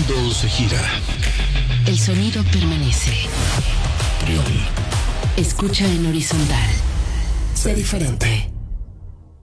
mundo se gira. El sonido permanece. Trión. Escucha en horizontal. Sé diferente.